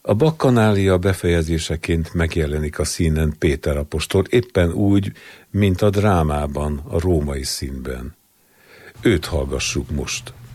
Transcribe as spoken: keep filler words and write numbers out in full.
A bakkanália befejezéseként megjelenik a színen Péter apostol, éppen úgy, mint a drámában, a római színben. Őt hallgassuk most.